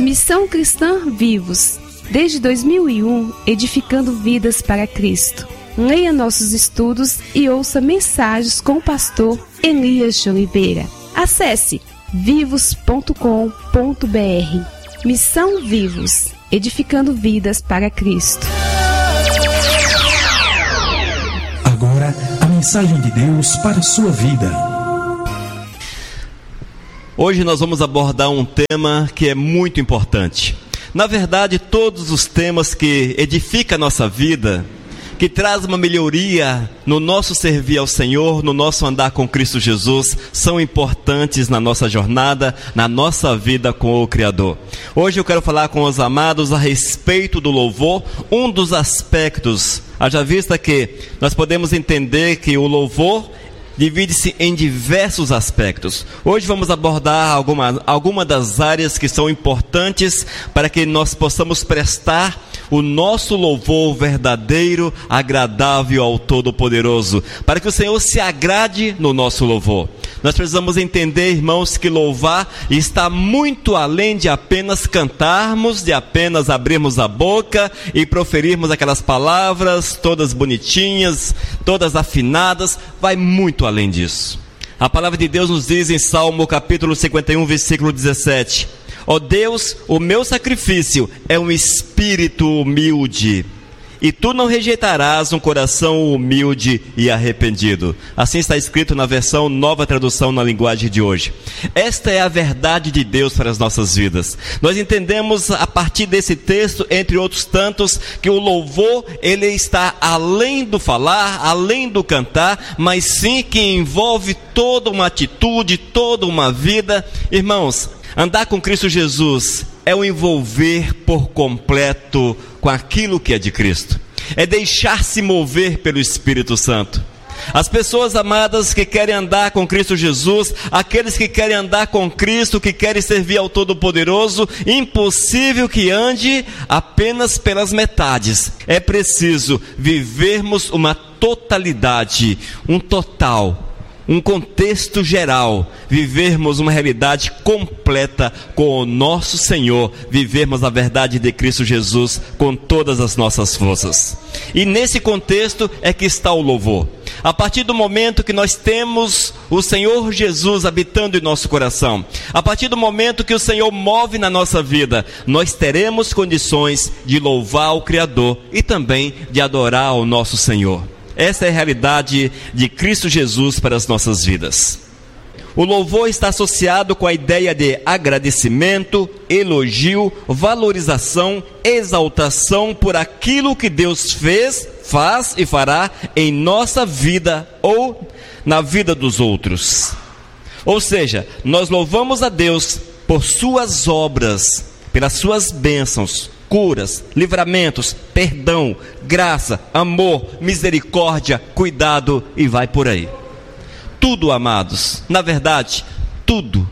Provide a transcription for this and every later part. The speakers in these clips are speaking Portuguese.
Missão Cristã Vivos, desde 2001, edificando vidas para Cristo. Leia nossos estudos e ouça mensagens com o pastor Elias de Oliveira. Acesse vivos.com.br. Missão Vivos, edificando vidas para Cristo. Agora, a mensagem de Deus para a sua vida. Hoje nós vamos abordar um tema que é muito importante. Na verdade, todos os temas que edificam a nossa vida, que traz uma melhoria no nosso servir ao Senhor, no nosso andar com Cristo Jesus, são importantes na nossa jornada, na nossa vida com o Criador. Hoje eu quero falar com os amados a respeito do louvor, um dos aspectos, haja vista que nós podemos entender que o louvor divide-se em diversos aspectos. Hoje vamos abordar alguma das áreas que são importantes para que nós possamos prestar o nosso louvor verdadeiro, agradável ao Todo-Poderoso, para que o Senhor se agrade no nosso louvor. Nós precisamos entender, irmãos, que louvar está muito além de apenas cantarmos, de apenas abrirmos a boca e proferirmos aquelas palavras todas bonitinhas, todas afinadas. Vai muito além disso. A palavra de Deus nos diz em Salmo capítulo 51, versículo 17: ó Deus, o meu sacrifício é um espírito humilde, e tu não rejeitarás um coração humilde e arrependido. Assim está escrito na versão Nova Tradução na linguagem de hoje. Esta é a verdade de Deus para as nossas vidas. Nós entendemos a partir desse texto, entre outros tantos, que o louvor, ele está além do falar, além do cantar, mas sim que envolve toda uma atitude, toda uma vida. Irmãos, andar com Cristo Jesus é o envolver por completo com aquilo que é de Cristo. É deixar-se mover pelo Espírito Santo. As pessoas amadas que querem andar com Cristo Jesus, aqueles que querem andar com Cristo, que querem servir ao Todo-Poderoso, impossível que ande apenas pelas metades. É preciso vivermos uma totalidade, um total, um contexto geral, vivermos uma realidade completa com o nosso Senhor, vivermos a verdade de Cristo Jesus com todas as nossas forças. E nesse contexto é que está o louvor. A partir do momento que nós temos o Senhor Jesus habitando em nosso coração, a partir do momento que o Senhor move na nossa vida, nós teremos condições de louvar o Criador e também de adorar o nosso Senhor. Essa é a realidade de Cristo Jesus para as nossas vidas. O louvor está associado com a ideia de agradecimento, elogio, valorização, exaltação por aquilo que Deus fez, faz e fará em nossa vida ou na vida dos outros. Ou seja, nós louvamos a Deus por suas obras, pelas suas bênçãos, curas, livramentos, perdão, graça, amor, misericórdia, cuidado e vai por aí. Tudo, amados, na verdade, tudo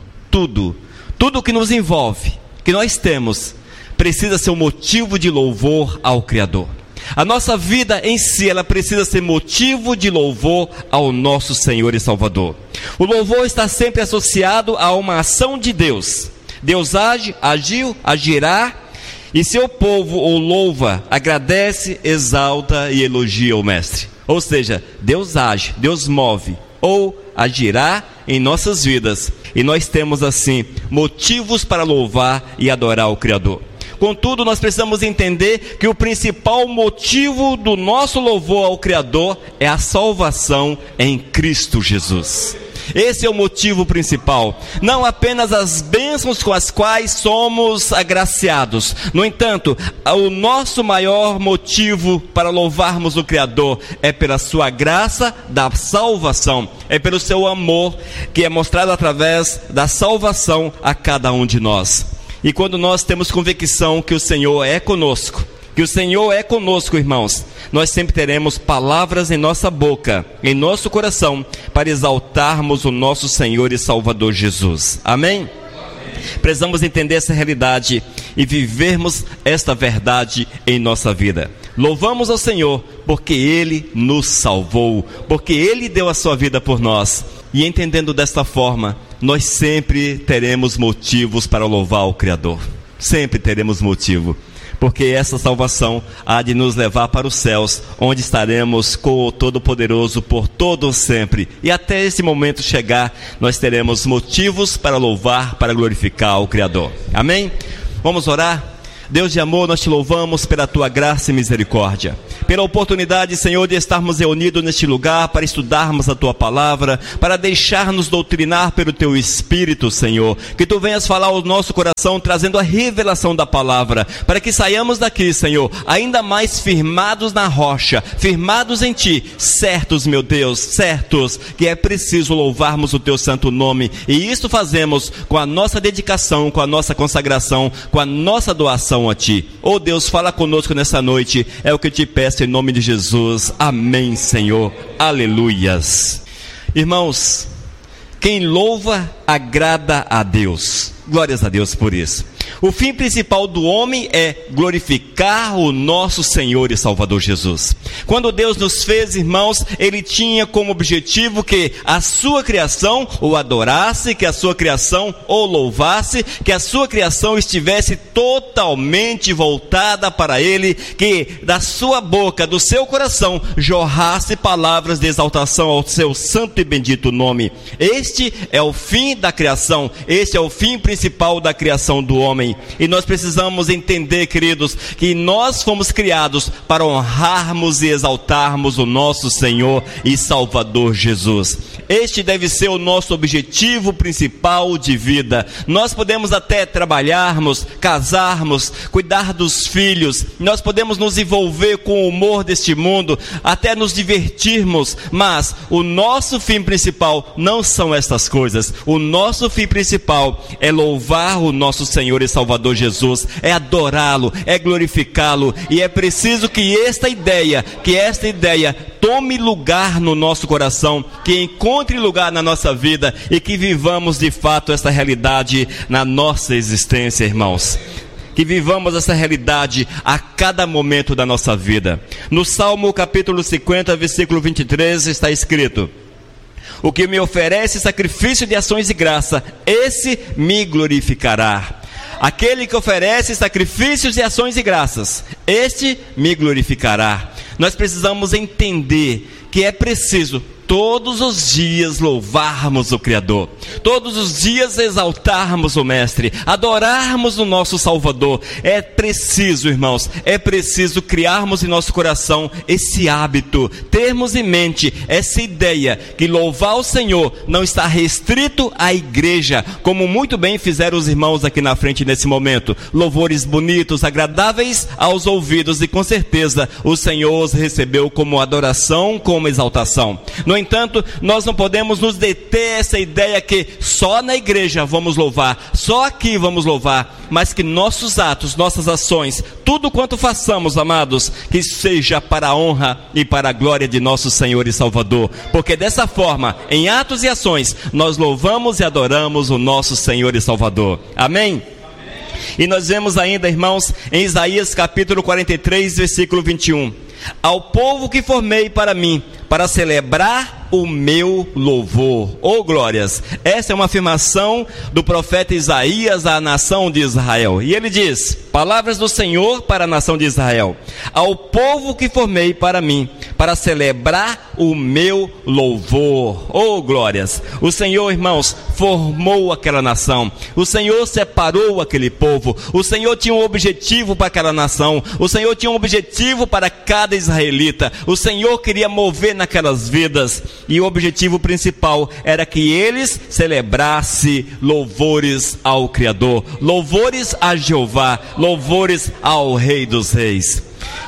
que nos envolve, que nós temos, precisa ser um motivo de louvor ao Criador. A nossa vida em si, ela precisa ser motivo de louvor ao nosso Senhor e Salvador. O louvor está sempre associado a uma ação de Deus. Deus age, agiu, agirá, e seu povo o louva, agradece, exalta e elogia o Mestre. Ou seja, Deus age, Deus move ou agirá em nossas vidas. E nós temos assim motivos para louvar e adorar o Criador. Contudo, nós precisamos entender que o principal motivo do nosso louvor ao Criador é a salvação em Cristo Jesus. Esse é o motivo principal, não apenas as bênçãos com as quais somos agraciados. No entanto, o nosso maior motivo para louvarmos o Criador é pela sua graça da salvação, é pelo seu amor que é mostrado através da salvação a cada um de nós. E quando nós temos convicção que o Senhor é conosco, irmãos, nós sempre teremos palavras em nossa boca, em nosso coração, para exaltarmos o nosso Senhor e Salvador Jesus. Amém? Precisamos entender essa realidade e vivermos esta verdade em nossa vida. Louvamos ao Senhor porque Ele nos salvou, porque Ele deu a sua vida por nós. E entendendo desta forma, nós sempre teremos motivos para louvar o Criador. Sempre teremos motivo, porque essa salvação há de nos levar para os céus, onde estaremos com o Todo-Poderoso por todo sempre. E até esse momento chegar, nós teremos motivos para louvar, para glorificar o Criador. Amém? Vamos orar? Deus de amor, nós te louvamos pela tua graça e misericórdia, pela oportunidade, Senhor, de estarmos reunidos neste lugar para estudarmos a tua palavra, para deixar-nos doutrinar pelo teu Espírito, Senhor. Que tu venhas falar ao nosso coração, trazendo a revelação da palavra, para que saiamos daqui, Senhor, ainda mais firmados na rocha, firmados em ti, certos, meu Deus, certos que é preciso louvarmos o teu santo nome. E isso fazemos com a nossa dedicação, com a nossa consagração, com a nossa doação a ti. Oh Deus, fala conosco nessa noite, é o que eu te peço em nome de Jesus. Amém, Senhor. Aleluias. Irmãos, quem louva agrada a Deus. Glórias a Deus por isso. O fim principal do homem é glorificar o nosso Senhor e Salvador Jesus. Quando Deus nos fez, irmãos, Ele tinha como objetivo que a sua criação o adorasse, que a sua criação o louvasse, que a sua criação estivesse totalmente voltada para Ele, que da sua boca, do seu coração, jorrasse palavras de exaltação ao seu santo e bendito nome. Este é o fim da criação, este é o fim principal da criação do homem. E nós precisamos entender, queridos, que nós fomos criados para honrarmos e exaltarmos o nosso Senhor e Salvador Jesus. Este deve ser o nosso objetivo principal de vida. Nós podemos até trabalharmos, casarmos, cuidar dos filhos, nós podemos nos envolver com o humor deste mundo, até nos divertirmos, mas o nosso fim principal não são estas coisas. O nosso fim principal é louvar o nosso Senhor e Salvador Jesus, é adorá-lo, é glorificá-lo, e é preciso que esta ideia tome lugar no nosso coração, que encontre lugar na nossa vida e que vivamos de fato essa realidade na nossa existência, irmãos. Que vivamos essa realidade a cada momento da nossa vida. No Salmo capítulo 50, versículo 23 está escrito: o que me oferece sacrifício de ações de graça, esse me glorificará. Aquele que oferece sacrifícios e ações de graças, este me glorificará. Nós precisamos entender que é preciso todos os dias louvarmos o Criador, todos os dias exaltarmos o Mestre, adorarmos o nosso Salvador. É preciso, irmãos, é preciso criarmos em nosso coração esse hábito, termos em mente essa ideia que louvar o Senhor não está restrito à igreja, como muito bem fizeram os irmãos aqui na frente nesse momento. Louvores bonitos, agradáveis aos ouvidos, e com certeza o Senhor os recebeu como adoração, como exaltação. No entanto, nós não podemos nos deter essa ideia que só na igreja vamos louvar, só aqui vamos louvar, mas que nossos atos, nossas ações, tudo quanto façamos, amados, que seja para a honra e para a glória de nosso Senhor e Salvador, porque dessa forma, em atos e ações, nós louvamos e adoramos o nosso Senhor e Salvador. Amém? E nós vemos ainda, irmãos, em Isaías capítulo 43, versículo 21. Ao povo que formei para mim, para celebrar o meu louvor. Oh glórias! Essa é uma afirmação do profeta Isaías à nação de Israel. E ele diz, palavras do Senhor para a nação de Israel: ao povo que formei para mim, para celebrar o meu louvor. Oh glórias! O Senhor, irmãos, formou aquela nação. O Senhor separou aquele povo. O Senhor tinha um objetivo para aquela nação. O Senhor tinha um objetivo para cada israelita. O Senhor queria mover naquelas vidas, e o objetivo principal era que eles celebrassem louvores ao Criador, louvores a Jeová, louvores ao Rei dos Reis.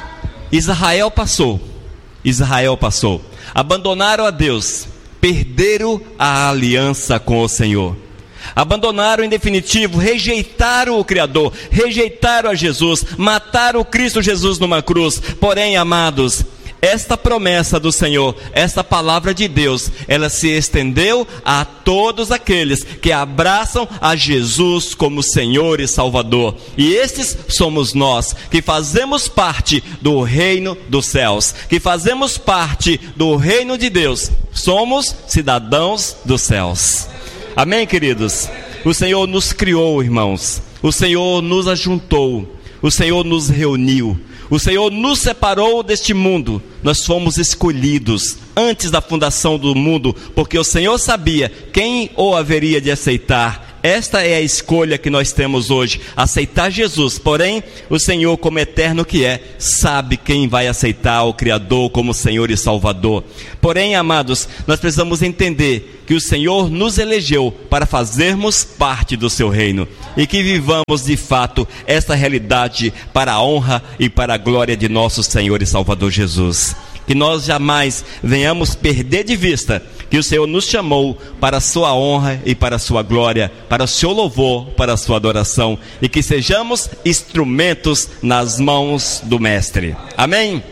Israel passou, abandonaram a Deus, perderam a aliança com o Senhor, abandonaram em definitivo, rejeitaram o Criador, rejeitaram a Jesus, mataram o Cristo Jesus numa cruz. Porém, amados, esta promessa do Senhor, esta palavra de Deus, ela se estendeu a todos aqueles que abraçam a Jesus como Senhor e Salvador. E estes somos nós, que fazemos parte do reino dos céus, que fazemos parte do reino de Deus. Somos cidadãos dos céus. Amém, queridos? O Senhor nos criou, irmãos. O Senhor nos ajuntou. O Senhor nos reuniu. O Senhor nos separou deste mundo. Nós fomos escolhidos antes da fundação do mundo, porque o Senhor sabia quem o haveria de aceitar. Esta é a escolha que nós temos hoje, aceitar Jesus. Porém, o Senhor, como eterno que é, sabe quem vai aceitar o Criador como Senhor e Salvador. Porém, amados, nós precisamos entender que o Senhor nos elegeu para fazermos parte do seu reino e que vivamos de fato esta realidade para a honra e para a glória de nosso Senhor e Salvador Jesus. Que nós jamais venhamos perder de vista que o Senhor nos chamou para a sua honra e para a sua glória, para o seu louvor, para a sua adoração, e que sejamos instrumentos nas mãos do Mestre. Amém?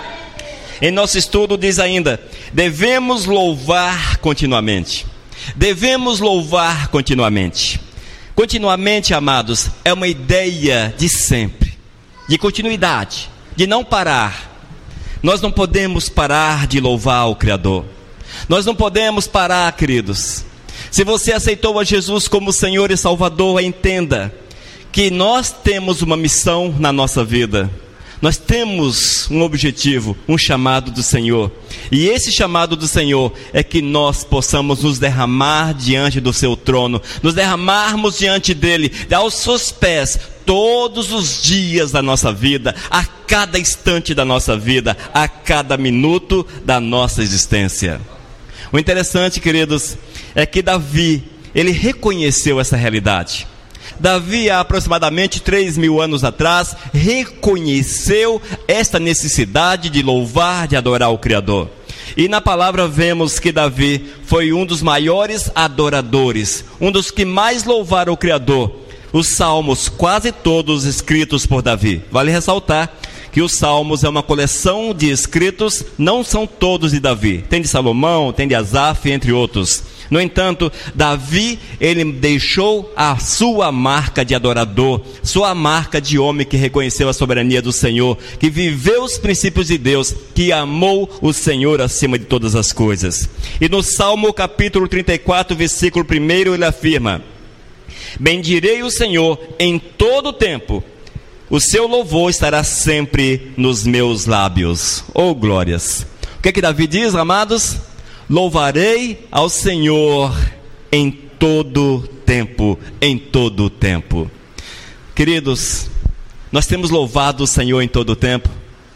Em nosso estudo diz ainda: devemos louvar continuamente. Devemos louvar continuamente. Continuamente, amados, é uma ideia de sempre, de continuidade, de não parar. Nós não podemos parar de louvar o Criador. Nós não podemos parar, queridos. Se você aceitou a Jesus como Senhor e Salvador, entenda que nós temos uma missão na nossa vida. Nós temos um objetivo, um chamado do Senhor. E esse chamado do Senhor é que nós possamos nos derramar diante do seu trono, nos derramarmos diante dele, aos seus pés, todos os dias da nossa vida, a cada instante da nossa vida, a cada minuto da nossa existência. O interessante, queridos, é que Davi, ele reconheceu essa realidade. Davi, há aproximadamente 3.000 anos atrás, reconheceu esta necessidade de louvar, de adorar o Criador. E na palavra vemos que Davi foi um dos maiores adoradores, um dos que mais louvaram o Criador. Os salmos, quase todos escritos por Davi. Vale ressaltar que os salmos é uma coleção de escritos, não são todos de Davi. Tem de Salomão, tem de Asaf, entre outros. No entanto, Davi, ele deixou a sua marca de adorador, sua marca de homem que reconheceu a soberania do Senhor, que viveu os princípios de Deus, que amou o Senhor acima de todas as coisas. E no Salmo capítulo 34, versículo 1, ele afirma: bendirei o Senhor em todo o tempo, o seu louvor estará sempre nos meus lábios. Oh, glórias! O que é que Davi diz, amados? Louvarei ao Senhor em todo tempo, em todo tempo. Queridos, nós temos louvado o Senhor em todo tempo.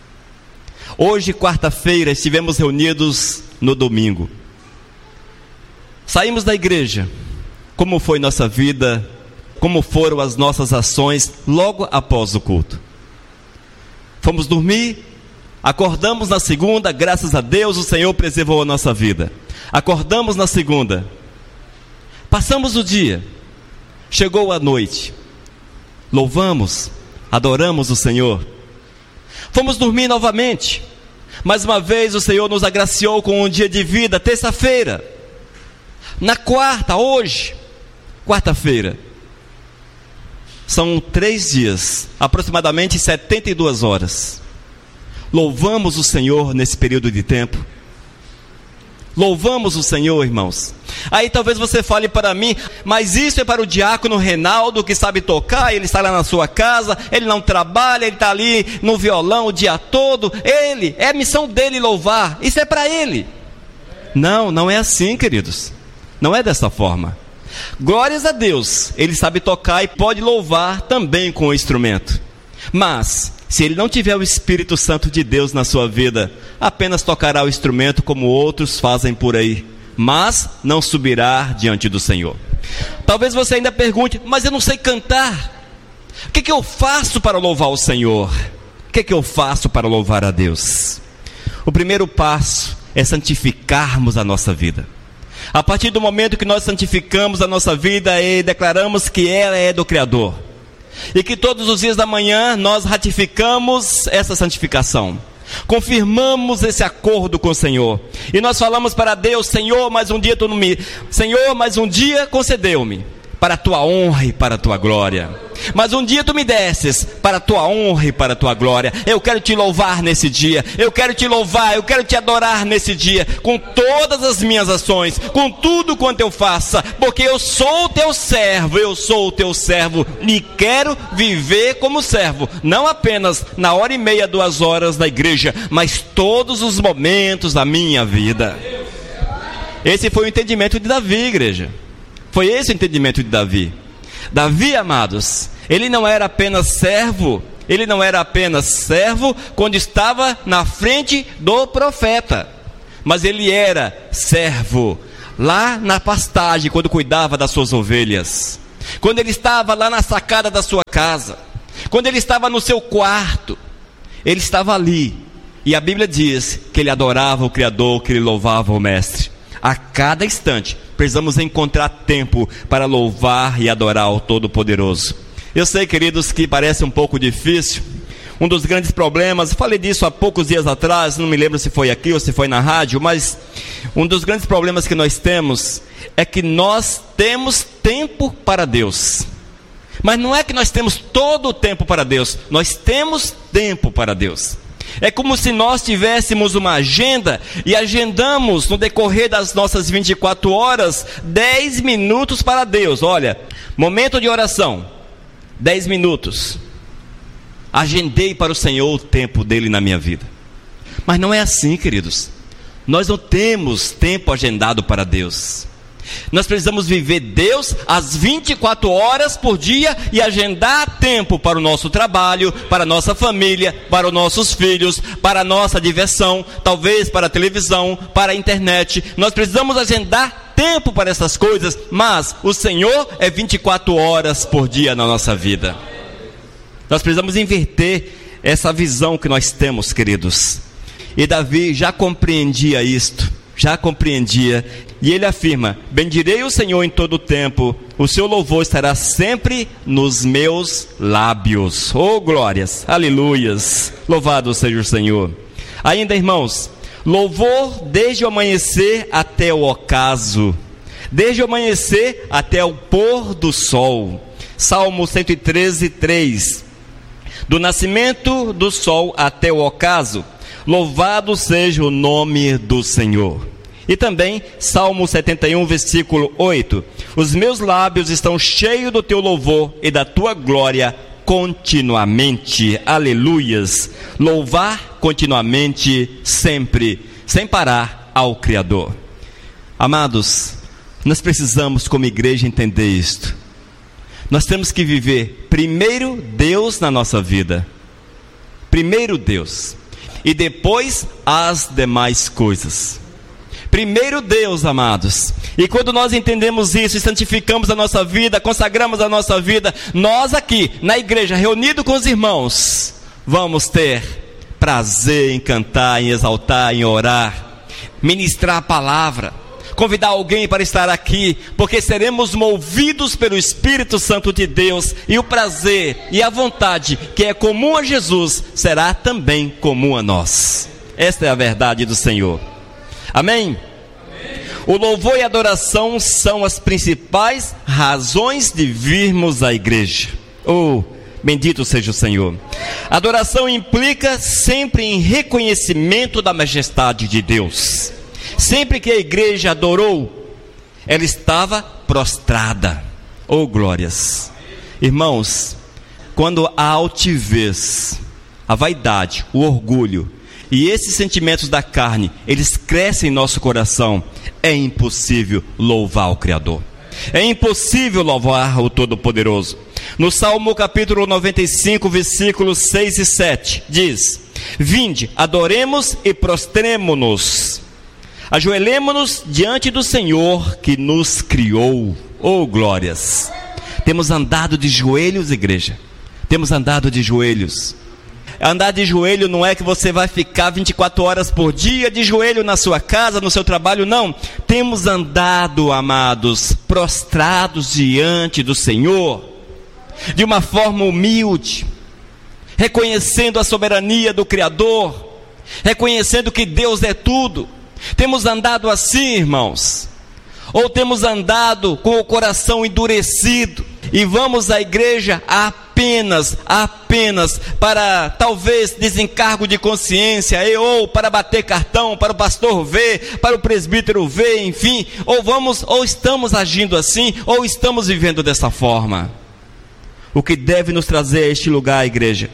Hoje, quarta-feira, estivemos reunidos no domingo. Saímos da igreja. Como foi nossa vida? Como foram as nossas ações logo após o culto? Fomos dormir, acordamos na segunda, graças a Deus o Senhor preservou a nossa vida. Acordamos na segunda, passamos o dia, chegou a noite, louvamos, adoramos o Senhor. Fomos dormir novamente, mais uma vez o Senhor nos agraciou com um dia de vida, terça-feira. Na quarta, hoje, quarta-feira, são 3 dias, aproximadamente 72 horas. Louvamos o Senhor nesse período de tempo. Louvamos o Senhor, irmãos. Aí talvez você fale para mim: mas isso é para o diácono Reinaldo, que sabe tocar, ele está lá na sua casa, ele não trabalha, ele está ali no violão o dia todo, é a missão dele louvar, isso é para ele. Não, não é assim, queridos. Não é dessa forma. Glórias a Deus, ele sabe tocar e pode louvar também com o instrumento. Mas, se ele não tiver o Espírito Santo de Deus na sua vida, apenas tocará o instrumento como outros fazem por aí, mas não subirá diante do Senhor. Talvez você ainda pergunte: mas eu não sei cantar. O que eu faço para louvar o Senhor? O que eu faço para louvar a Deus? O primeiro passo é santificarmos a nossa vida. A partir do momento que nós santificamos a nossa vida e declaramos que ela é do Criador, e que todos os dias da manhã nós ratificamos essa santificação, confirmamos esse acordo com o Senhor, e nós falamos para Deus: Senhor, mais um dia tu não me... Senhor, mais um dia concedeu-me, para a tua honra e para a tua glória. Mas um dia tu me desses para a tua honra e para a tua glória. Eu quero te louvar nesse dia, eu quero te louvar, eu quero te adorar nesse dia, com todas as minhas ações, com tudo quanto eu faça, porque eu sou o teu servo, e quero viver como servo, não apenas na hora e meia, 2 horas da igreja, mas todos os momentos da minha vida. Esse foi o entendimento de Davi, igreja. Foi esse o entendimento de Davi. Davi, amados, ele não era apenas servo quando estava na frente do profeta, mas ele era servo lá na pastagem, quando cuidava das suas ovelhas, quando ele estava lá na sacada da sua casa, quando ele estava no seu quarto, ele estava ali, e a Bíblia diz que ele adorava o Criador, que ele louvava o Mestre. A cada instante precisamos encontrar tempo para louvar e adorar o Todo-Poderoso. Eu sei, queridos, que parece um pouco difícil. Um dos grandes problemas, falei disso há poucos dias atrás, não me lembro se foi aqui ou se foi na rádio, mas um dos grandes problemas que nós temos é que nós temos tempo para Deus. Mas não é que nós temos todo o tempo para Deus, nós temos tempo para Deus. É como se nós tivéssemos uma agenda e agendamos no decorrer das nossas 24 horas 10 minutos para Deus. Olha, momento de oração, 10 minutos. Agendei para o Senhor o tempo dele na minha vida. Mas não é assim, queridos. Nós não temos tempo agendado para Deus. Nós precisamos viver Deus às 24 horas por dia e agendar tempo para o nosso trabalho, para a nossa família, para os nossos filhos, para a nossa diversão, talvez para a televisão, para a internet. Nós precisamos agendar tempo para essas coisas, mas o Senhor é 24 horas por dia na nossa vida. Nós precisamos inverter essa visão que nós temos, queridos. E Davi já compreendia isto, e ele afirma: bendirei o Senhor em todo o tempo, o seu louvor estará sempre nos meus lábios. Oh glórias, aleluias, louvado seja o Senhor. Ainda, irmãos, louvor desde o amanhecer até o ocaso, desde o amanhecer até o pôr do sol. Salmo 113, 3. Do nascimento do sol até o ocaso, louvado seja o nome do Senhor. E também Salmo 71, versículo 8. Os meus lábios estão cheios do teu louvor e da tua glória continuamente. Aleluias. Louvar continuamente, sempre, sem parar, ao Criador. Amados, nós precisamos como igreja entender isto. Nós temos que viver primeiro Deus na nossa vida. Primeiro Deus. E depois as demais coisas. Primeiro Deus, amados. E quando nós entendemos isso, santificamos a nossa vida, consagramos a nossa vida, nós aqui na igreja, reunidos com os irmãos, vamos ter prazer em cantar, em exaltar, em orar, ministrar a palavra, convidar alguém para estar aqui, porque seremos movidos pelo Espírito Santo de Deus, e o prazer e a vontade que é comum a Jesus será também comum a nós. Esta é a verdade do Senhor. Amém? O louvor e a adoração são as principais razões de virmos à igreja. Oh, bendito seja o Senhor. Adoração implica sempre em reconhecimento da majestade de Deus. Sempre que a igreja adorou, ela estava prostrada. Oh, glórias. Irmãos, quando a altivez, a vaidade, o orgulho e esses sentimentos da carne, eles crescem em nosso coração, é impossível louvar o Criador. É impossível louvar o Todo-Poderoso. No Salmo capítulo 95, versículos 6 e 7, diz: vinde, adoremos e prostremo-nos. Ajoelemo-nos diante do Senhor que nos criou. Oh, glórias. Temos andado de joelhos, igreja. Temos andado de joelhos. Andar de joelho não é que você vai ficar 24 horas por dia de joelho na sua casa, no seu trabalho, não. Temos andado, amados, prostrados diante do Senhor, de uma forma humilde, reconhecendo a soberania do Criador, reconhecendo que Deus é tudo. Temos andado assim, irmãos. Ou temos andado com o coração endurecido e vamos à igreja apenas para talvez desencargo de consciência, ou para bater cartão, para o pastor ver, para o presbítero ver, enfim, ou estamos agindo assim, ou estamos vivendo dessa forma. O que deve nos trazer a este lugar, igreja,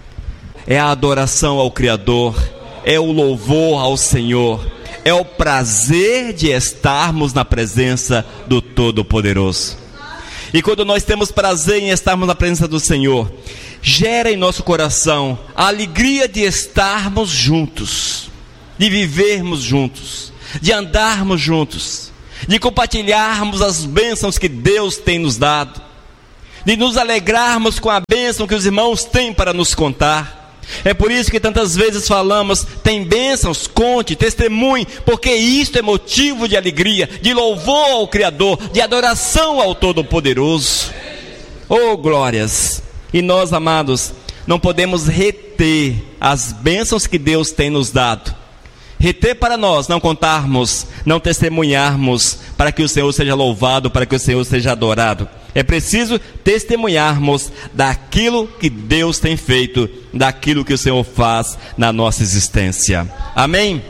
é a adoração ao Criador, é o louvor ao Senhor, é o prazer de estarmos na presença do Todo-Poderoso. E quando nós temos prazer em estarmos na presença do Senhor, gera em nosso coração a alegria de estarmos juntos, de vivermos juntos, de andarmos juntos, de compartilharmos as bênçãos que Deus tem nos dado, de nos alegrarmos com a bênção que os irmãos têm para nos contar. É por isso que tantas vezes falamos: tem bênçãos, conte, testemunhe, porque isto é motivo de alegria, de louvor ao Criador, de adoração ao Todo-Poderoso. Oh, glórias! E nós, amados, não podemos reter as bênçãos que Deus tem nos dado. Reter para nós, não contarmos, não testemunharmos, para que o Senhor seja louvado, para que o Senhor seja adorado. É preciso testemunharmos daquilo que Deus tem feito, daquilo que o Senhor faz na nossa existência. Amém?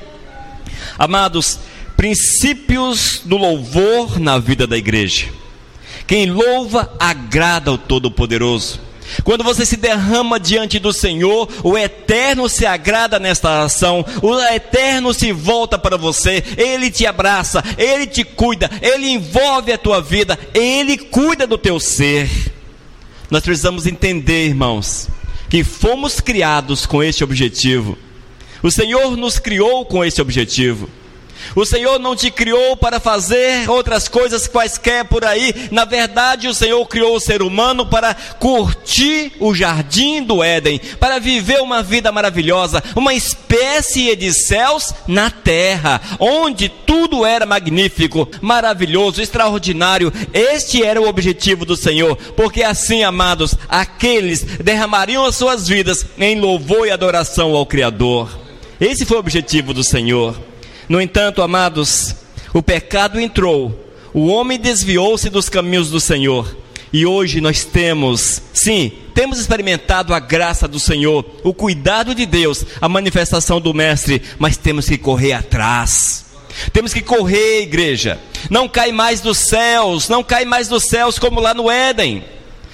Amados, princípios do louvor na vida da igreja. Quem louva agrada ao Todo-Poderoso. Quando você se derrama diante do Senhor, o Eterno se agrada nesta ação, o Eterno se volta para você, Ele te abraça, Ele te cuida, Ele envolve a tua vida, Ele cuida do teu ser. Nós precisamos entender, irmãos, que fomos criados com este objetivo. O Senhor nos criou com esse objetivo. O Senhor não te criou para fazer outras coisas quaisquer por aí. Na verdade, o Senhor criou o ser humano para curtir o jardim do Éden, para viver uma vida maravilhosa, uma espécie de céus na terra, onde tudo era magnífico, maravilhoso, extraordinário. Este era o objetivo do Senhor, porque assim, amados, aqueles derramariam as suas vidas em louvor e adoração ao Criador. Esse foi o objetivo do Senhor. No entanto, amados, o pecado entrou, o homem desviou-se dos caminhos do Senhor, e hoje nós temos experimentado a graça do Senhor, o cuidado de Deus, a manifestação do Mestre, mas temos que correr atrás. Temos que correr, igreja. Não cai mais dos céus, não cai mais dos céus como lá no Éden.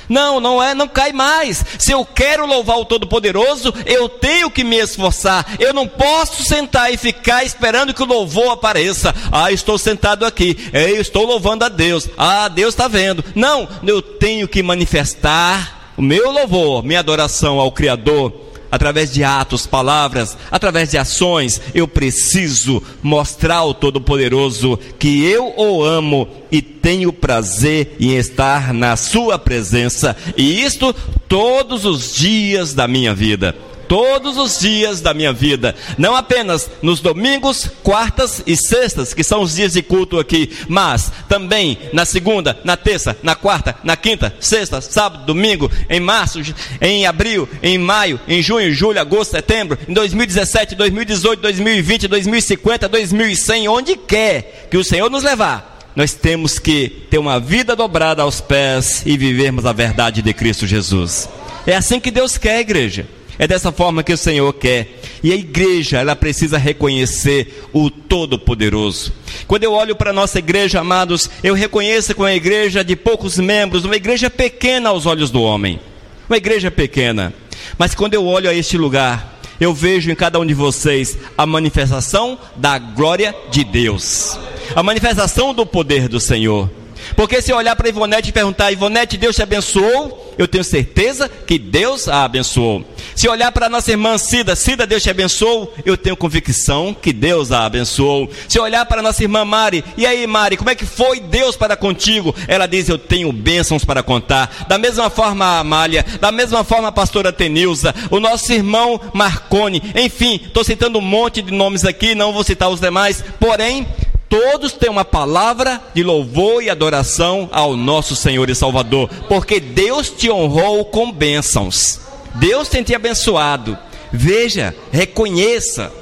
Não cai mais. Se eu quero louvar o Todo-Poderoso, eu tenho que me esforçar. Eu não posso sentar e ficar esperando que o louvor apareça. Estou sentado aqui, eu estou louvando a Deus. Deus está vendo. Não, eu tenho que manifestar o meu louvor, minha adoração ao Criador, através de atos, palavras, através de ações. Eu preciso mostrar ao Todo-Poderoso que eu o amo e tenho prazer em estar na sua presença, e isto todos os dias da minha vida. Todos os dias da minha vida, não apenas nos domingos, quartas e sextas, que são os dias de culto aqui, mas também na segunda, na terça, na quarta, na quinta, sexta, sábado, domingo, em março, em abril, em maio, em junho, julho, agosto, setembro, em 2017, 2018, 2020, 2050, 2100, onde quer que o Senhor nos levar, nós temos que ter uma vida dobrada aos pés e vivermos a verdade de Cristo Jesus. É assim que Deus quer, igreja. É dessa forma que o Senhor quer. E a igreja, ela precisa reconhecer o Todo-Poderoso. Quando eu olho para a nossa igreja, amados, eu reconheço que é uma igreja de poucos membros, uma igreja pequena aos olhos do homem. Uma igreja pequena. Mas quando eu olho a este lugar, eu vejo em cada um de vocês a manifestação da glória de Deus. A manifestação do poder do Senhor. Porque se eu olhar para a Ivonete e perguntar: Ivonete, Deus te abençoou? Eu tenho certeza que Deus a abençoou. Se eu olhar para a nossa irmã Cida, Deus te abençoou? Eu tenho convicção que Deus a abençoou. Se eu olhar para a nossa irmã Mari: e aí, Mari, como é que foi Deus para contigo? Ela diz: eu tenho bênçãos para contar. Da mesma forma a Amália, da mesma forma a pastora Tenilza, o nosso irmão Marconi, enfim, estou citando um monte de nomes aqui, não vou citar os demais, porém, todos têm uma palavra de louvor e adoração ao nosso Senhor e Salvador, porque Deus te honrou com bênçãos. Deus tem te abençoado. Veja, reconheça.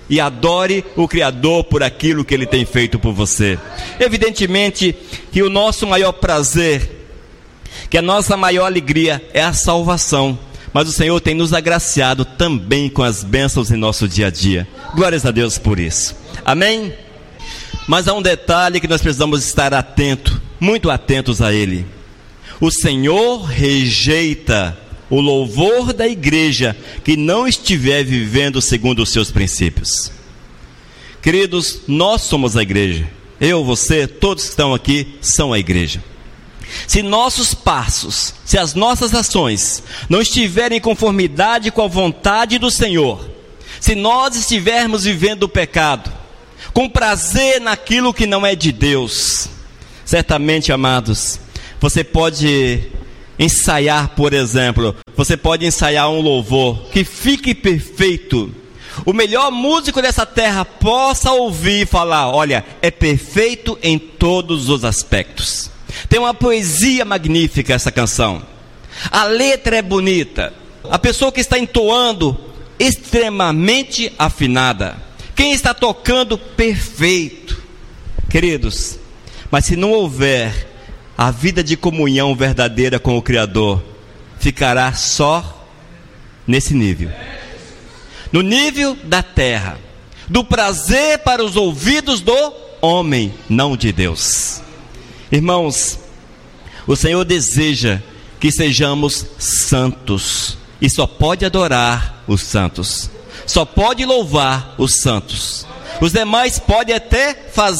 e adore o Criador por aquilo que Ele tem feito por você. Evidentemente que o nosso maior prazer, que a nossa maior alegria é a salvação, mas o Senhor tem nos agraciado também com as bênçãos em nosso dia a dia. Glórias a Deus por isso. Amém? Mas há um detalhe que nós precisamos estar atentos, muito atentos a ele. O Senhor rejeita o louvor da igreja que não estiver vivendo segundo os seus princípios. Queridos, nós somos a igreja. Eu, você, todos que estão aqui são a igreja. Se nossos passos, se as nossas ações não estiverem em conformidade com a vontade do Senhor, se nós estivermos vivendo o pecado, com prazer naquilo que não é de Deus, certamente, amados, você pode ensaiar, por exemplo, você pode ensaiar um louvor que fique perfeito. O melhor músico dessa terra possa ouvir e falar: olha, é perfeito em todos os aspectos. Tem uma poesia magnífica essa canção. A letra é bonita. A pessoa que está entoando, extremamente afinada. Quem está tocando, perfeito. Queridos, mas se não houver a vida de comunhão verdadeira com o Criador, ficará só nesse nível. No nível da terra, do prazer para os ouvidos do homem, não de Deus. Irmãos, o Senhor deseja que sejamos santos, e só pode adorar os santos, só pode louvar os santos. Os demais podem até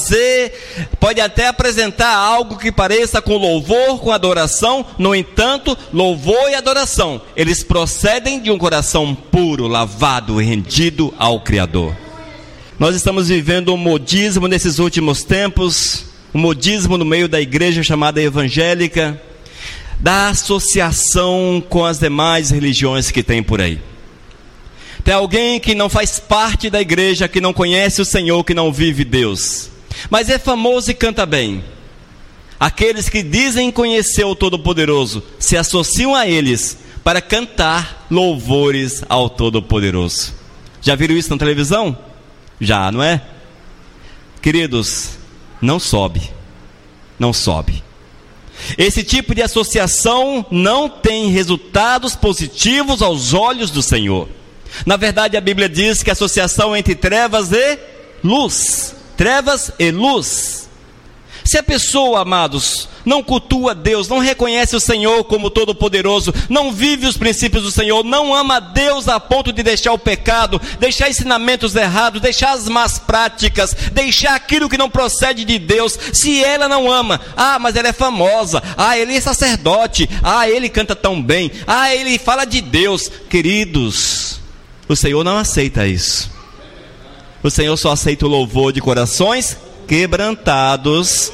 apresentar algo que pareça com louvor, com adoração. No entanto, louvor e adoração, eles procedem de um coração puro, lavado e rendido ao Criador. Nós estamos vivendo um modismo nesses últimos tempos, um modismo no meio da igreja chamada evangélica, da associação com as demais religiões que tem por aí. Tem alguém que não faz parte da igreja, que não conhece o Senhor, que não vive Deus, mas é famoso e canta bem. Aqueles que dizem conhecer o Todo-Poderoso se associam a eles para cantar louvores ao Todo-Poderoso. Já viram isso na televisão? Já, não é? Queridos, não sobe. Não sobe. Esse tipo de associação não tem resultados positivos aos olhos do Senhor. Na verdade, a Bíblia diz que a associação entre trevas e luz. Trevas e luz. Se a pessoa, amados, não cultua Deus, não reconhece o Senhor como Todo-Poderoso, não vive os princípios do Senhor, não ama Deus a ponto de deixar o pecado, deixar ensinamentos errados, deixar as más práticas, deixar aquilo que não procede de Deus, se ela não ama, mas ela é famosa, ele é sacerdote, ele canta tão bem, ele fala de Deus. Queridos, o Senhor não aceita isso. O Senhor só aceita o louvor de corações quebrantados,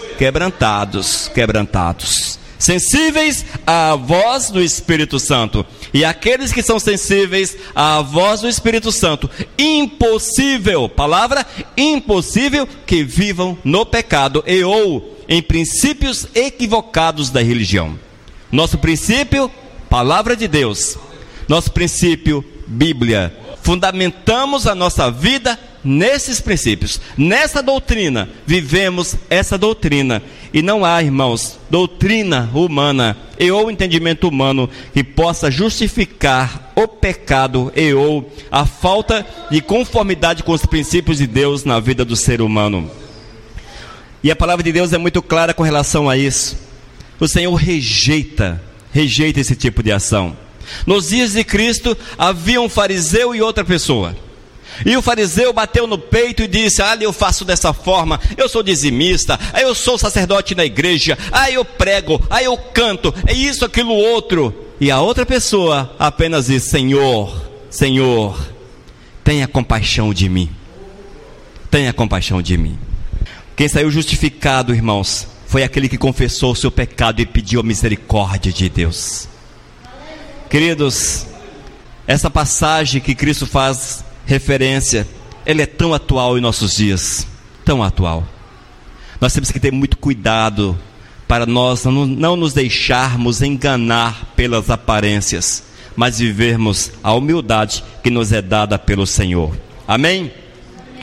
sensíveis à voz do Espírito Santo. E aqueles que são sensíveis à voz do Espírito Santo, impossível, palavra impossível, que vivam no pecado ou em princípios equivocados da religião. Nosso princípio, palavra de Deus. Nosso princípio, Bíblia. Fundamentamos a nossa vida nesses princípios, nessa doutrina, vivemos essa doutrina, e não há, irmãos, doutrina humana e ou entendimento humano que possa justificar o pecado e ou a falta de conformidade com os princípios de Deus na vida do ser humano. E a palavra de Deus é muito clara com relação a isso. O Senhor rejeita esse tipo de ação. Nos dias de Cristo havia um fariseu e outra pessoa. E o fariseu bateu no peito e disse: eu faço dessa forma, eu sou dizimista, eu sou sacerdote na igreja, eu prego, eu canto, é isso, aquilo, outro. E a outra pessoa apenas diz: Senhor, Senhor, tenha compaixão de mim. Tenha compaixão de mim. Quem saiu justificado, irmãos, foi aquele que confessou o seu pecado e pediu a misericórdia de Deus. Queridos, essa passagem que Cristo faz referência, ela é tão atual em nossos dias, tão atual. Nós temos que ter muito cuidado para nós não nos deixarmos enganar pelas aparências, mas vivermos a humildade que nos é dada pelo Senhor. Amém?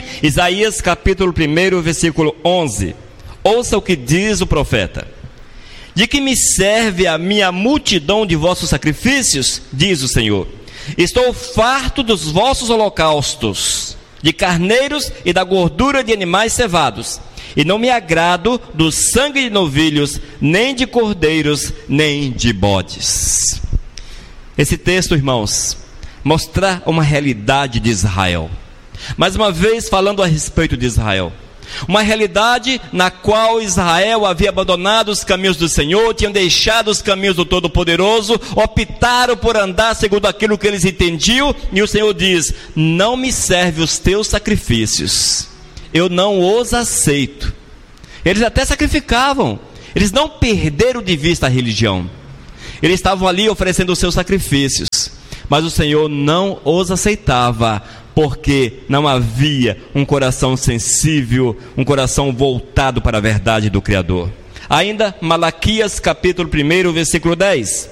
Isaías capítulo 1, versículo 11. Ouça o que diz o profeta. De que me serve a minha multidão de vossos sacrifícios, diz o Senhor. Estou farto dos vossos holocaustos, de carneiros e da gordura de animais cevados, e não me agrado do sangue de novilhos, nem de cordeiros, nem de bodes. Esse texto, irmãos, mostra uma realidade de Israel. Mais uma vez falando a respeito de Israel. Uma realidade na qual Israel havia abandonado os caminhos do Senhor, tinham deixado os caminhos do Todo-Poderoso, optaram por andar segundo aquilo que eles entendiam, e o Senhor diz: não me serve os teus sacrifícios, eu não os aceito. Eles até sacrificavam, eles não perderam de vista a religião, eles estavam ali oferecendo os seus sacrifícios, mas o Senhor não os aceitava, porque não havia um coração sensível, um coração voltado para a verdade do Criador. Ainda Malaquias capítulo 1, versículo 10.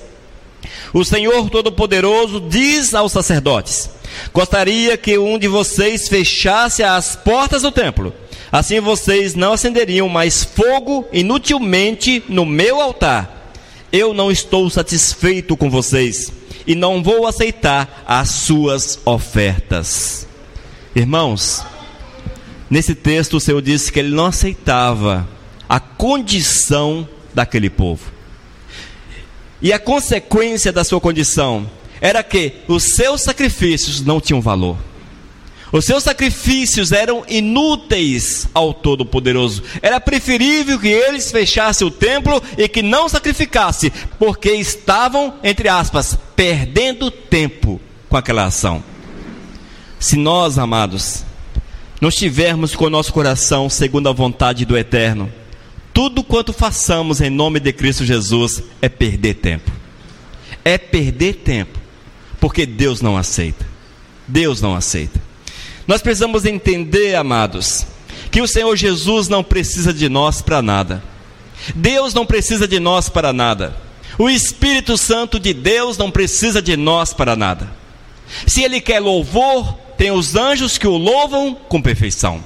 O Senhor Todo-Poderoso diz aos sacerdotes: gostaria que um de vocês fechasse as portas do templo, assim vocês não acenderiam mais fogo inutilmente no meu altar. Eu não estou satisfeito com vocês e não vou aceitar as suas ofertas. Irmãos, nesse texto o Senhor disse que Ele não aceitava a condição daquele povo. E a consequência da sua condição era que os seus sacrifícios não tinham valor. Os seus sacrifícios eram inúteis ao Todo-Poderoso. Era preferível que eles fechassem o templo e que não sacrificassem, porque estavam, entre aspas, perdendo tempo com aquela ação. Se nós, amados, não estivermos com o nosso coração segundo a vontade do Eterno, tudo quanto façamos em nome de Cristo Jesus é perder tempo. É perder tempo, porque Deus não aceita. Deus não aceita. Nós precisamos entender, amados, que o Senhor Jesus não precisa de nós para nada. Deus não precisa de nós para nada. O Espírito Santo de Deus não precisa de nós para nada. Se Ele quer louvor, tem os anjos que o louvam com perfeição.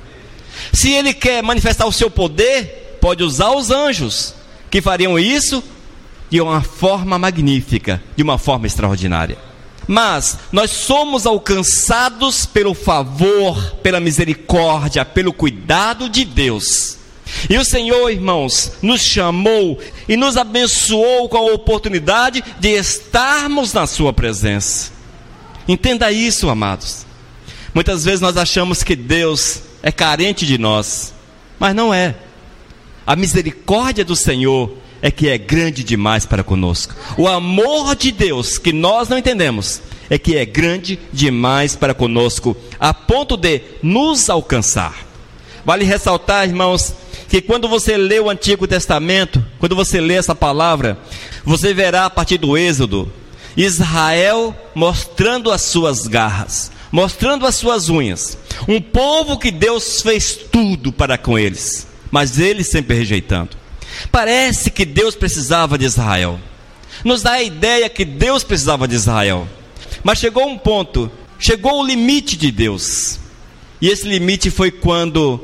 Se Ele quer manifestar o seu poder, pode usar os anjos, que fariam isso de uma forma magnífica, de uma forma extraordinária. Mas nós somos alcançados pelo favor, pela misericórdia, pelo cuidado de Deus. E o Senhor, irmãos, nos chamou e nos abençoou com a oportunidade de estarmos na sua presença. Entenda isso, amados. Muitas vezes nós achamos que Deus é carente de nós, mas não é. A misericórdia do Senhor é que é grande demais para conosco. O amor de Deus, que nós não entendemos, é que é grande demais para conosco, a ponto de nos alcançar. Vale ressaltar, irmãos, que quando você lê o Antigo Testamento, quando você lê essa palavra, você verá a partir do Êxodo, Israel mostrando as suas garras, mostrando as suas unhas. Um povo que Deus fez tudo para com eles, mas eles sempre rejeitando. Parece que Deus precisava de Israel. Nos dá a ideia que Deus precisava de Israel. Mas chegou um ponto, chegou o limite de Deus. E esse limite foi quando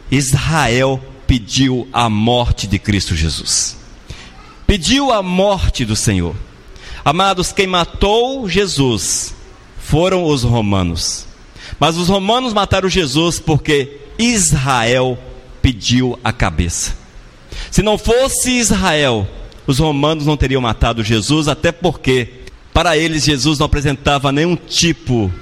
Israel pediu a morte de Cristo Jesus. Pediu a morte do Senhor. Amados, quem matou Jesus foram os romanos. Mas os romanos mataram Jesus porque Israel pediu a cabeça. Se não fosse Israel, os romanos não teriam matado Jesus, até porque para eles Jesus não apresentava nenhum tipo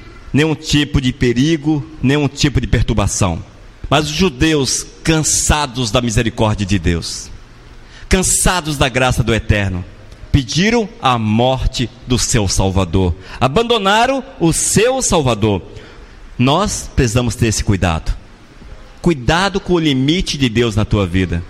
de perigo, nenhum tipo de perturbação. Mas os judeus, cansados da misericórdia de Deus, cansados da graça do Eterno, pediram a morte do seu Salvador, abandonaram o seu Salvador. Nós precisamos ter esse cuidado. Cuidado com o limite de Deus na tua vida.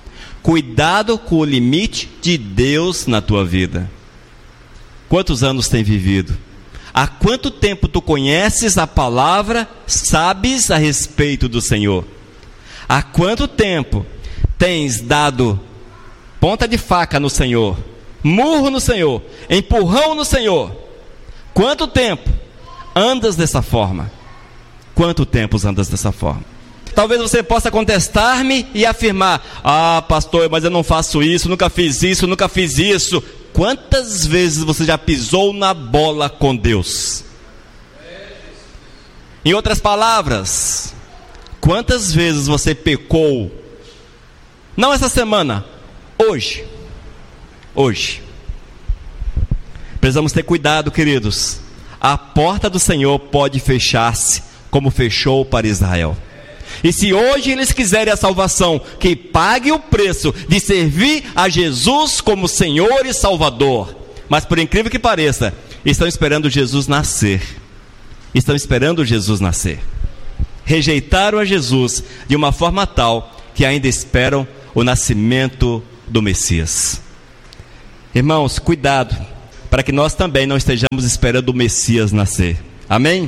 Cuidado com o limite de Deus na tua vida. Quantos anos tem vivido? Há quanto tempo tu conheces a palavra, sabes a respeito do Senhor? Há quanto tempo tens dado ponta de faca no Senhor, murro no Senhor, empurrão no Senhor? Quanto tempo andas dessa forma? Quanto tempo andas dessa forma? Talvez você possa contestar-me e afirmar: ah, pastor, mas eu não faço isso, nunca fiz isso, nunca fiz isso. Quantas vezes você já pisou na bola com Deus? Em outras palavras, quantas vezes você pecou? Não essa semana, hoje. Hoje. Precisamos ter cuidado, queridos. A porta do Senhor pode fechar-se, como fechou para Israel. E se hoje eles quiserem a salvação, que pague o preço de servir a Jesus como Senhor e Salvador. Mas por incrível que pareça, estão esperando Jesus nascer. Estão esperando Jesus nascer. Rejeitaram a Jesus de uma forma tal que ainda esperam o nascimento do Messias. Irmãos, cuidado, para que nós também não estejamos esperando o Messias nascer. Amém?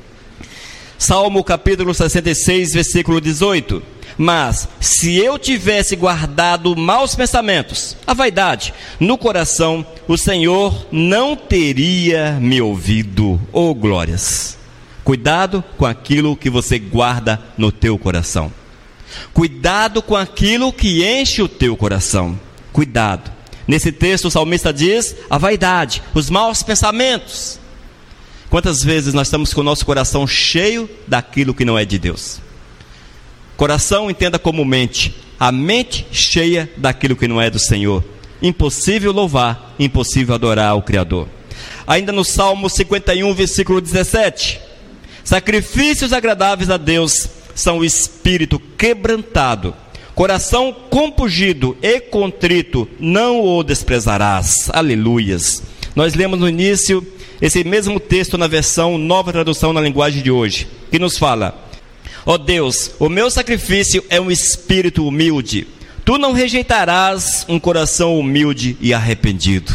Salmo capítulo 66, versículo 18. Mas se eu tivesse guardado maus pensamentos, a vaidade, no coração, o Senhor não teria me ouvido. Oh, glórias! Cuidado com aquilo que você guarda no teu coração. Cuidado com aquilo que enche o teu coração. Cuidado. Nesse texto o salmista diz: a vaidade, os maus pensamentos. Quantas vezes nós estamos com o nosso coração cheio daquilo que não é de Deus? Coração, entenda como mente. A mente cheia daquilo que não é do Senhor. Impossível louvar, impossível adorar o Criador. Ainda no Salmo 51, versículo 17. Sacrifícios agradáveis a Deus são o espírito quebrantado. Coração compungido e contrito, não o desprezarás. Aleluias. Nós lemos no início esse mesmo texto na versão Nova Tradução na linguagem de hoje, que nos fala: ó Deus, o meu sacrifício é um espírito humilde. Tu não rejeitarás um coração humilde e arrependido.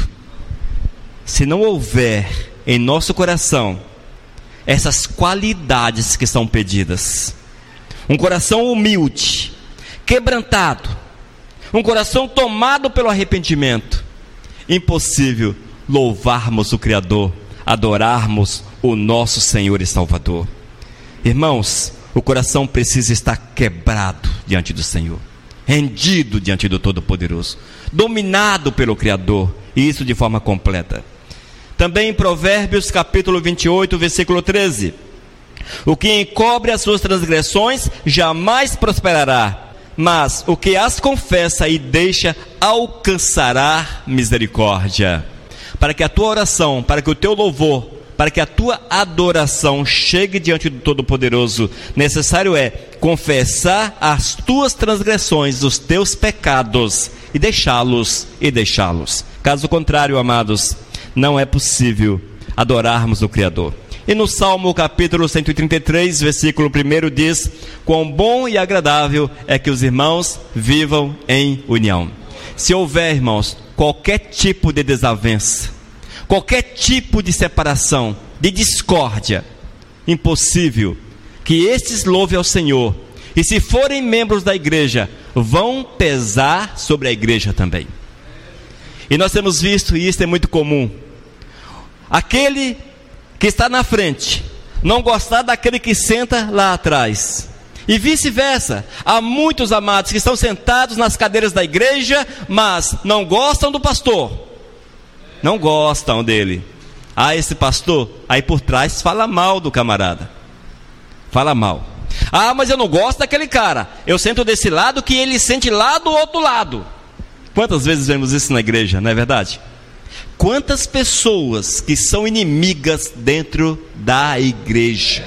Se não houver em nosso coração essas qualidades que são pedidas, um coração humilde, quebrantado, um coração tomado pelo arrependimento, impossível louvarmos o Criador, adorarmos o nosso Senhor e Salvador. Irmãos, o coração precisa estar quebrado diante do Senhor, rendido diante do Todo-Poderoso, dominado pelo Criador, e isso de forma completa. Também em Provérbios capítulo 28, versículo 13: o que encobre as suas transgressões jamais prosperará, mas o que as confessa e deixa alcançará misericórdia. Para que a tua oração, para que o teu louvor, para que a tua adoração chegue diante do Todo-Poderoso, necessário é confessar as tuas transgressões, os teus pecados, e deixá-los. Caso contrário, amados, não é possível adorarmos o Criador. E no Salmo capítulo 133, versículo 1 diz: quão bom e agradável é que os irmãos vivam em união. Se houver, irmãos, qualquer tipo de desavença, qualquer tipo de separação, de discórdia, impossível que estes louvem ao Senhor. E se forem membros da igreja, vão pesar sobre a igreja também. E nós temos visto, e isso é muito comum, aquele que está na frente não gostar daquele que senta lá atrás, e vice-versa. Há muitos amados que estão sentados nas cadeiras da igreja, mas não gostam do pastor, não gostam dele. Ah, esse pastor, aí por trás fala mal do camarada, fala mal. Ah, mas eu não gosto daquele cara, eu sento desse lado que ele sente lá do outro lado. Quantas vezes vemos isso na igreja, não é verdade? Quantas pessoas que são inimigas dentro da igreja.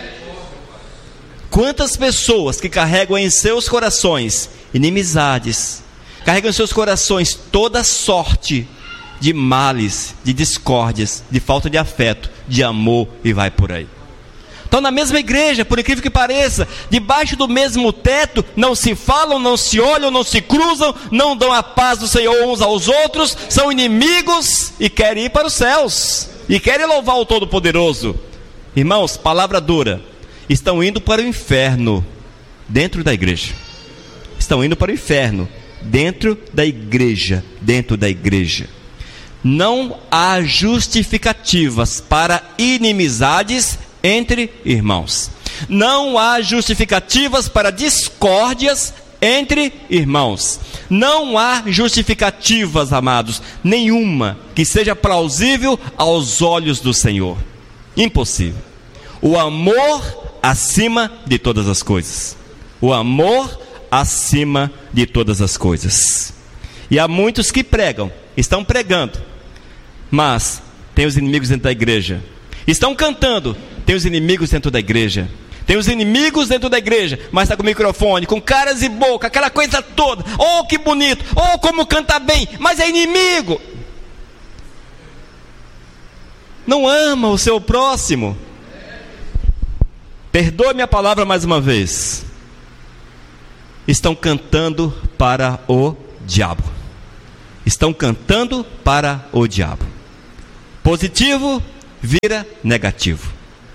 Quantas pessoas que carregam em seus corações inimizades, carregam em seus corações toda sorte de males, de discórdias, de falta de afeto, de amor, e vai por aí. Estão na mesma igreja, por incrível que pareça, debaixo do mesmo teto, não se falam, não se olham, não se cruzam, não dão a paz do Senhor uns aos outros, são inimigos e querem ir para os céus, e querem louvar o Todo-Poderoso. Irmãos, palavra dura, estão indo para o inferno dentro da igreja. Estão indo para o inferno dentro da igreja, Não há justificativas para inimizades entre irmãos. Não há justificativas para discórdias entre irmãos. Não há justificativas, amados, nenhuma que seja plausível aos olhos do Senhor. Impossível. O amor acima de todas as coisas. O amor acima de todas as coisas. E há muitos que pregam, estão pregando, mas tem os inimigos dentro da igreja. Estão cantando, tem os inimigos dentro da igreja. Tem os inimigos dentro da igreja, mas está com o microfone, com caras e boca, aquela coisa toda. Oh, que bonito, oh, como canta bem, mas é inimigo. Não ama o seu próximo. Perdoe minha palavra mais uma vez. Estão cantando para o diabo. Estão cantando para o diabo. Positivo vira negativo.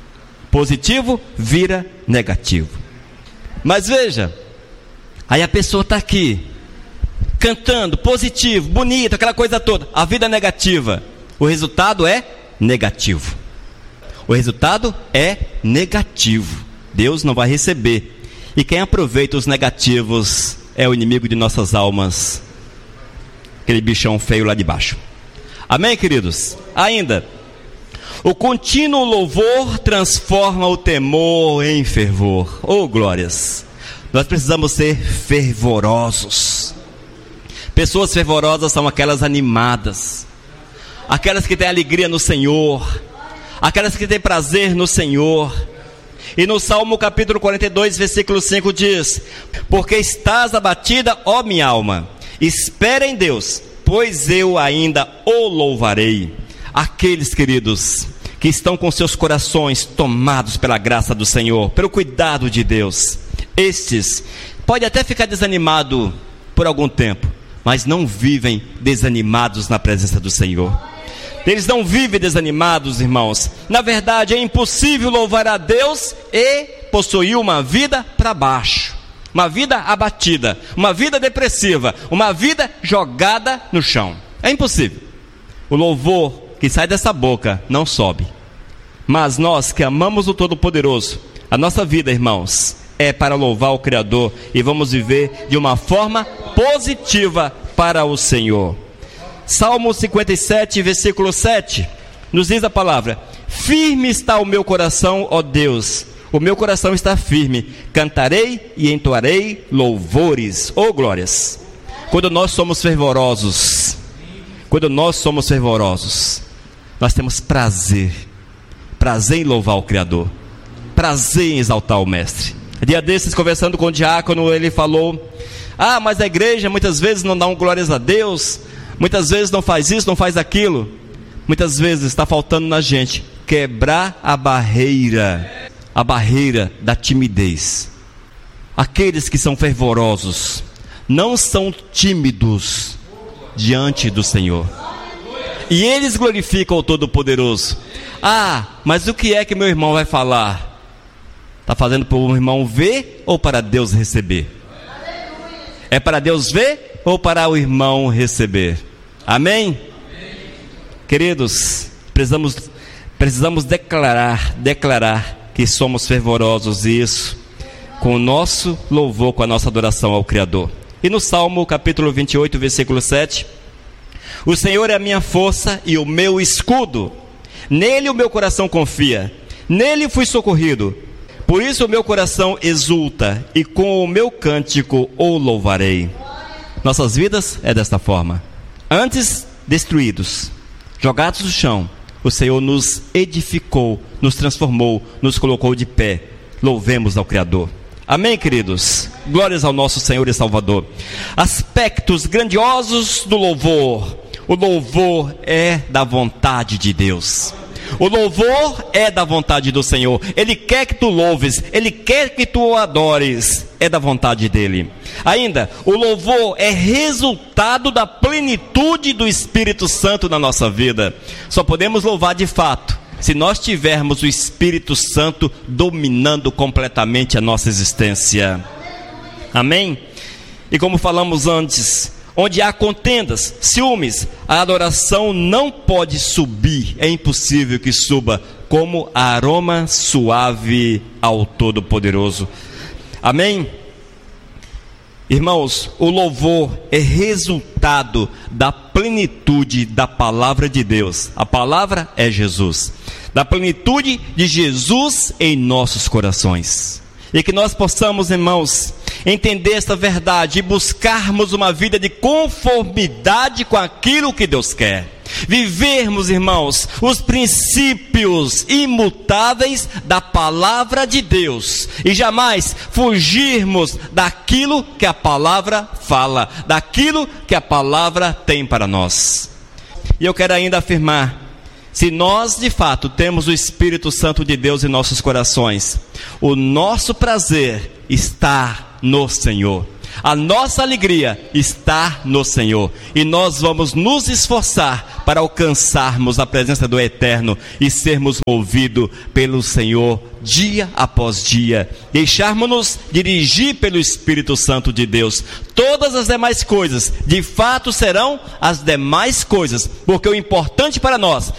Positivo vira negativo. Mas veja, aí a pessoa está aqui, cantando, positivo, bonito, aquela coisa toda. A vida é negativa. O resultado é negativo. O resultado é negativo. Deus não vai receber. E quem aproveita os negativos é o inimigo de nossas almas. Aquele bichão feio lá de baixo. Amém, queridos? Ainda, o contínuo louvor transforma o temor em fervor. Oh, glórias! Nós precisamos ser fervorosos. Pessoas fervorosas são aquelas animadas, aquelas que têm alegria no Senhor, aquelas que têm prazer no Senhor. E no Salmo capítulo 42, versículo 5 diz: porque estás abatida, ó minha alma, espera em Deus, pois eu ainda o louvarei. Aqueles, queridos, que estão com seus corações tomados pela graça do Senhor, pelo cuidado de Deus, estes podem até ficar desanimado por algum tempo, mas não vivem desanimados na presença do Senhor. Eles não vivem desanimados, irmãos. Na verdade, é impossível louvar a Deus e possuir uma vida para baixo, uma vida abatida, uma vida depressiva, uma vida jogada no chão. É impossível. O louvor que sai dessa boca não sobe. Mas nós que amamos o Todo-Poderoso, a nossa vida, irmãos, é para louvar o Criador, e vamos viver de uma forma positiva para o Senhor. Salmo 57, versículo 7, nos diz a palavra: firme está o meu coração, ó Deus, o meu coração está firme, cantarei e entoarei louvores. Oh, glórias! Quando nós somos fervorosos, nós temos prazer em louvar o Criador, prazer em exaltar o Mestre. Dia desses, conversando com o diácono, ele falou: mas a igreja muitas vezes não dá um glórias a Deus, muitas vezes não faz isso, não faz aquilo. Muitas vezes está faltando na gente quebrar a barreira da timidez. Aqueles que são fervorosos não são tímidos diante do Senhor, e eles glorificam o Todo-Poderoso. Mas o que é que meu irmão vai falar? Está fazendo para o irmão ver ou para Deus receber? É para Deus ver ou para o irmão receber? Amém? Queridos, precisamos declarar que somos fervorosos, e isso com o nosso louvor, com a nossa adoração ao Criador. E no Salmo capítulo 28, versículo 7, o Senhor é a minha força e o meu escudo, nele o meu coração confia, nele fui socorrido, por isso o meu coração exulta, e com o meu cântico o louvarei. Nossas vidas é desta forma. Antes destruídos, jogados no chão, o Senhor nos edificou, nos transformou, nos colocou de pé. Louvemos ao Criador. Amém, queridos? Glórias ao nosso Senhor e Salvador. Aspectos grandiosos do louvor. O louvor é da vontade de Deus. O louvor é da vontade do Senhor. Ele quer que tu louves, Ele quer que tu o adores. É da vontade dEle. Ainda, o louvor é resultado da plenitude do Espírito Santo na nossa vida. Só podemos louvar de fato se nós tivermos o Espírito Santo dominando completamente a nossa existência. Amém? E como falamos antes, onde há contendas, ciúmes, a adoração não pode subir, é impossível que suba, como aroma suave ao Todo-Poderoso. Amém? Irmãos, o louvor é resultado da plenitude da palavra de Deus. A palavra é Jesus. Da plenitude de Jesus em nossos corações. E que nós possamos, irmãos, entender esta verdade e buscarmos uma vida de conformidade com aquilo que Deus quer. Vivermos, irmãos, os princípios imutáveis da palavra de Deus e jamais fugirmos daquilo que a palavra fala, daquilo que a palavra tem para nós. E eu quero ainda afirmar, se nós de fato temos o Espírito Santo de Deus em nossos corações, o nosso prazer está no Senhor. A nossa alegria está no Senhor. E nós vamos nos esforçar para alcançarmos a presença do Eterno e sermos movidos pelo Senhor dia após dia. Deixarmos-nos dirigir pelo Espírito Santo de Deus. Todas as demais coisas, de fato, serão as demais coisas. Porque o importante para nós